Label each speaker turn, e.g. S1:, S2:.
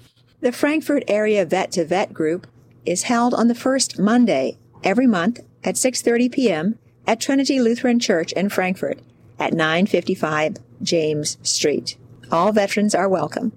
S1: The Frankfort Area Vet to Vet group is held on the first Monday every month at 6:30 p.m. at Trinity Lutheran Church in Frankfort at 955 James Street. All veterans are welcome.